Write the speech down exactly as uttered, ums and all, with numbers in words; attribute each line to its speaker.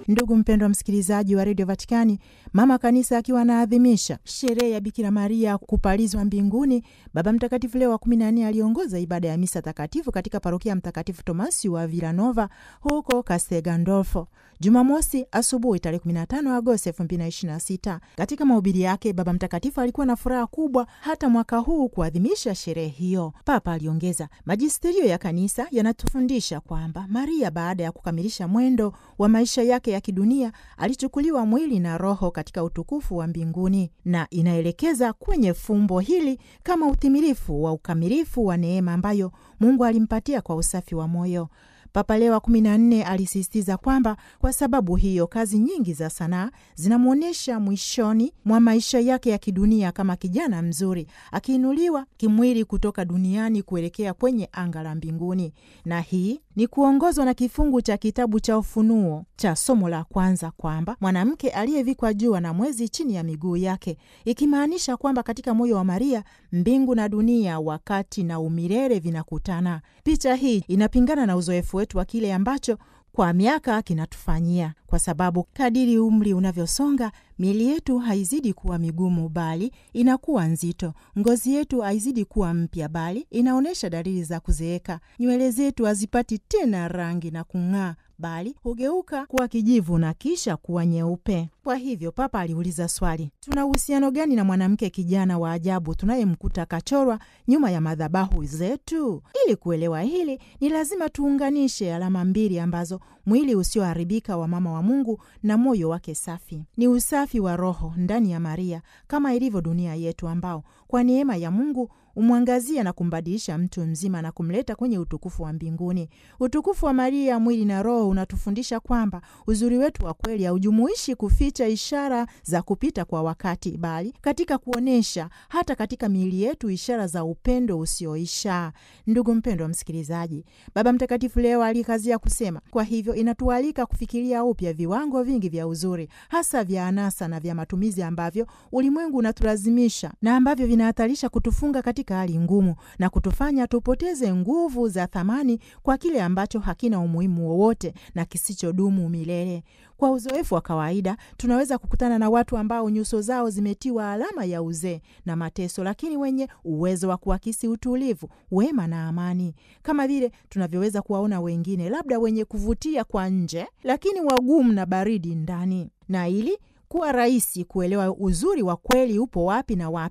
Speaker 1: Ndugu mpendwa msikilizaji wa Radio Vatikani, mama kanisa akiwa anaadhimisha sherehe ya Bikira Maria kupalizwa mbinguni, Baba Mtakatifu Leo wa kumi na nne aliongoza ibada ya misa takatifu katika parokia Mtakatifu Tomasi wa Villanova huko Castel Gandolfo Jumamosi asubuhi tarehe kumi na tano Agosti elfu mbili na ishirini na sita. Katika mahubiri yake, Baba Mtakatifu alikuwa na furaha kubwa hata mwaka huu kuadhimisha sherehe hiyo. Papa aliongeza, majisterio ya kanisa yanatufundisha kwamba Maria baada ya kukamilisha mwendo wa maisha yake ya kidunia alichukuliwa mwili na roho katika utukufu wa mbinguni, na inaelekeza kwenye fumbo hili kama utimilifu wa ukamilifu wa neema ambayo Mungu alimpatia kwa usafi wa moyo. Papa Leo wa kumi na nne alisisitiza kwamba kwa sababu hiyo kazi nyingi za sanaa zinamwonyesha mwishoni mwa maisha yake ya kidunia kama kijana mzuri akiinuliwa kimwili kutoka duniani kuelekea kwenye anga la mbinguni. Na hii ni kuongozwa na kifungu cha kitabu cha Ufunuo cha somo la kwanza kwamba mwanamke aliyevikwa jua na mwezi chini ya miguu yake, ikimaanisha kwamba katika moyo wa Maria mbingu na dunia, wakati na umilele vinakutana. Picha hii inapingana na uzoefu wetu wa kile ambacho kwa miaka kinatufanyia, kwa sababu kadiri umri unavyosonga miili yetu haizidi kuwa migumu bali inakuwa nzito. Ngozi yetu haizidi kuwa mpya bali inaonyesha dalili za kuzeeka. Nywele zetu hazipati tena rangi na kung'aa bali hugeuka kuwa kijivu na kisha kuwa nyeupe. Kwa hivyo Papa aliuliza swali, tuna uhusiano gani na mwanamke kijana wa ajabu tunayemkuta kachorwa nyuma ya madhabahu zetu? Ili kuelewa hili ni lazima tuunganishe alama mbili ambazo mwili usioharibika wa mama wa Mungu na moyo wake safi. Ni usafi wa roho ndani ya Maria kama ilivyo dunia yetu, ambao kwa neema ya Mungu umwangazia na kumbadilisha mtu mzima na kumleta kwenye utukufu wa mbinguni. Utukufu wa Maria mwili na roho unatufundisha kwamba uzuri wetu wa kweli haujumuishi kuficha ishara za kupita kwa wakati, bali katika kuonesha hata katika miili yetu ishara za upendo usioisha. Ndugu mpendwa msikilizaji, Baba Mtakatifu Leo alikazia kusema, kwa hivyo inatualika kufikiria upya viwango vingi vya uzuri, hasa vya anasa na vya matumizi ambavyo ulimwengu unatulazimisha na ambavyo vinahatarisha kutufunga katika hali ngumu na kutufanya tupoteze nguvu za thamani kwa kile ambacho hakina umuhimu wowote na kisichodumu milele. Kwa uzoefu wa kawaida tunaweza kukutana na watu ambao nyuso zao zimetiwa alama ya uzee na mateso, lakini wenye uwezo wa kuakisi utulivu, wema na amani, kama vile tunavyoweza kuwaona wengine, labda wenye kuvutia kwa nje lakini wagumu na baridi ndani. Na ili kuwa rahisi kuelewa uzuri wa kweli upo wapi na wapi,